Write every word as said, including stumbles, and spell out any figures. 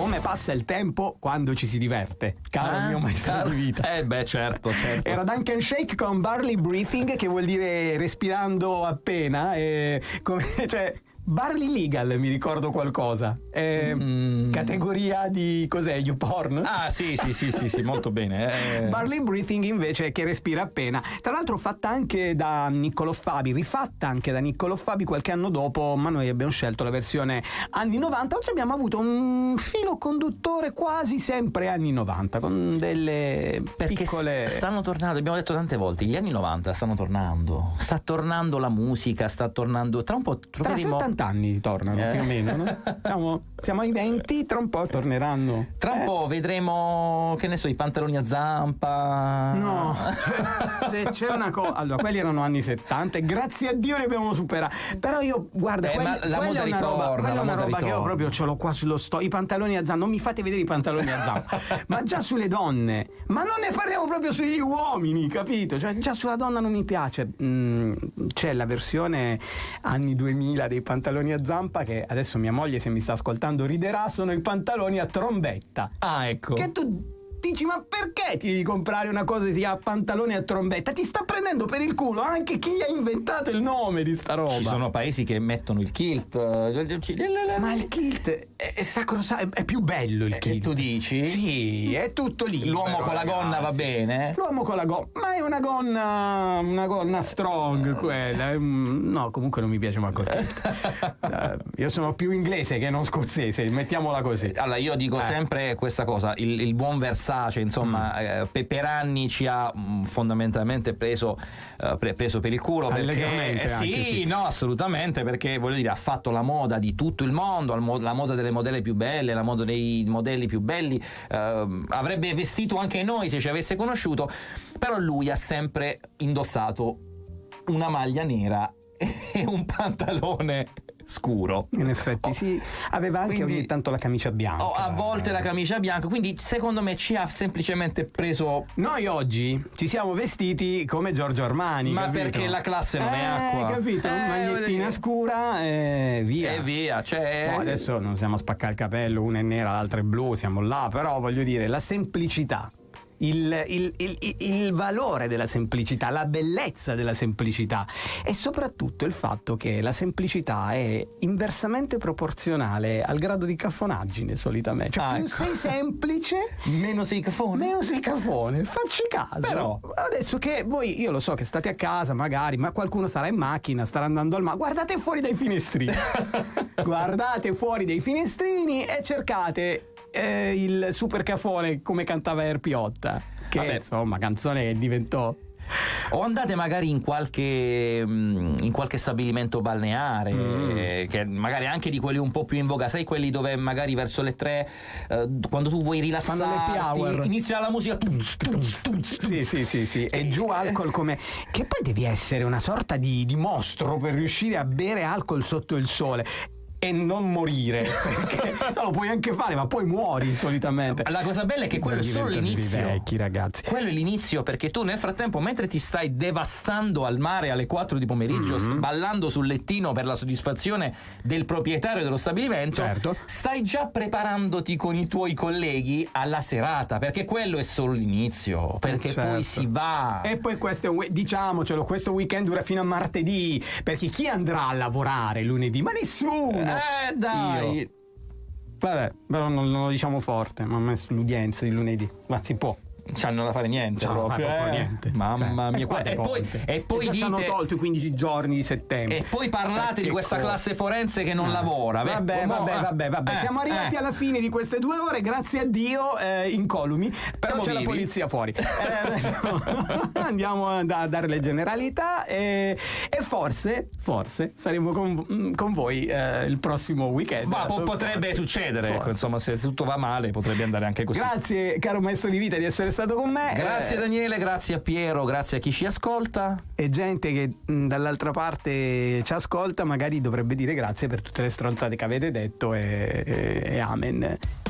come passa il tempo quando ci si diverte, caro ah, mio maestro caro... di vita. Eh beh, certo, certo. Era Duncan Shake con Barley Breathing, che vuol dire respirando appena, e come, cioè Barley Legal, mi ricordo qualcosa. Eh, mm. Categoria di cos'è? YouPorn? Ah, sì, sì, sì, sì, sì, molto bene. Eh. Barley Breathing invece, che respira appena. Tra l'altro fatta anche da Niccolò Fabi, rifatta anche da Niccolò Fabi qualche anno dopo, ma noi abbiamo scelto la versione anni novanta. Oggi abbiamo avuto un filo conduttore quasi sempre anni novanta, con delle Perché piccole... stanno tornando, abbiamo detto tante volte, gli anni novanta stanno tornando. Sta tornando la musica, sta tornando... Tra un po' Tra settanta anni tornano, eh. più o meno, no? siamo, siamo ai venti, tra un po' torneranno. Tra un eh. po' vedremo, che ne so, i pantaloni a zampa. No, cioè, se c'è una cosa... Allora, quelli erano anni settanta e grazie a Dio li abbiamo superati. Però io, guarda, eh, quelli, ma la quella moda è una ritorna, roba, quella la è una moda roba che io ritorna. proprio ce l'ho qua sullo sto. I pantaloni a zampa, non mi fate vedere i pantaloni a zampa. Ma già sulle donne. Ma non ne parliamo proprio sugli uomini, capito? Cioè, già sulla donna non mi piace. Mm, c'è la versione anni duemila dei pantaloni a zampa, che adesso mia moglie, se mi sta ascoltando, riderà. Sono i pantaloni a trombetta. Ah, ecco. Che tu dici, ma perché ti devi comprare una cosa che si chiama pantaloni a trombetta? Ti sta prendendo per il culo anche chi ha inventato il nome di sta roba. Ci sono paesi che mettono il kilt. Ma il kilt è, è sacrosanto, è più bello il kilt. E tu dici? Sì, è tutto lì. L'uomo però, con la gonna ragazzi. va bene? L'uomo con la gonna, ma è una gonna, una gonna strong quella. No, comunque non mi piace manco il kilt. uh, io sono più inglese che non scozzese, mettiamola così. Allora, io dico eh. sempre questa cosa, il, il buon Versace, insomma, mm. eh, per, per anni ci ha mh, fondamentalmente preso, eh, pre, preso per il culo, perché eh, sì, anche, sì, no, assolutamente, perché voglio dire, ha fatto la moda di tutto il mondo, la moda delle modelle più belle, la moda dei modelli più belli, eh, avrebbe vestito anche noi se ci avesse conosciuto, però lui ha sempre indossato una maglia nera e un pantalone scuro. In effetti oh, sì, aveva anche quindi, ogni tanto la camicia bianca. Oh, a volte la camicia bianca, quindi secondo me ci ha semplicemente preso... Noi oggi ci siamo vestiti come Giorgio Armani, ma capito? Perché la classe non eh, è acqua, capito? Eh, Magliettina scura e via. E via, cioè... No, adesso non siamo a spaccare il capello, una è nera, l'altra è blu, siamo là, però voglio dire, la semplicità. Il, il, il, il valore della semplicità, la bellezza della semplicità e soprattutto il fatto che la semplicità è inversamente proporzionale al grado di caffonaggine solitamente. Cioè, ah, più ecco. sei semplice, meno sei cafone. Meno sei cafone, facci caso. Però adesso che voi, io lo so che state a casa magari, ma qualcuno sarà in macchina, starà andando al mare, guardate fuori dai finestrini. Guardate fuori dai finestrini e cercate Eh, il super cafone come cantava R. Piotta, che Vabbè. insomma canzone che diventò. O andate magari in qualche in qualche stabilimento balneare, mm. eh, che magari anche di quelli un po' più in voga, sai, quelli dove magari verso le tre, eh, quando tu vuoi rilassarti, inizia la musica. Sì, sì, sì, sì. E giù alcol come. Che poi devi essere una sorta di, di mostro per riuscire a bere alcol sotto il sole e non morire, perché no, lo puoi anche fare, ma poi muori solitamente. La cosa bella è che quello è solo l'inizio. Vecchi, ragazzi. Quello è l'inizio, perché tu nel frattempo, mentre ti stai devastando al mare alle quattro di pomeriggio, mm-hmm. ballando sul lettino per la soddisfazione del proprietario dello stabilimento, certo. stai già preparandoti con i tuoi colleghi alla serata, perché quello è solo l'inizio, perché certo. poi si va. E poi questo è un, diciamocelo, questo weekend dura fino a martedì, perché chi andrà a lavorare lunedì? Ma nessuno. Eh dai. Io. Vabbè, però non, non lo diciamo forte, ma ho messo l'udienza di lunedì, ma si può. C'hanno da fare niente, c'hanno proprio, da fare eh. niente. Mamma cioè, mia, e, qua, e poi, e poi e dite, hanno tolto i quindici giorni di settembre. E poi parlate Perché di questa cosa? classe forense che non ah. lavora. Vabbè, Mo, vabbè, vabbè, vabbè. Eh, Siamo arrivati eh. alla fine di queste due ore, grazie a Dio, eh, incolumi. Però Siamo c'è vivi. la polizia fuori. eh, adesso andiamo a dare le generalità e, e forse, forse saremo con, con voi eh, il prossimo weekend. Ma po- potrebbe forse. succedere, Forse. ecco, insomma, se tutto va male potrebbe andare anche così. Grazie, caro maestro di vita, di essere stato con me. Grazie eh, Daniele, grazie a Piero, grazie a chi ci ascolta. E gente che mh, dall'altra parte ci ascolta magari dovrebbe dire grazie per tutte le stronzate che avete detto e, e, e amen.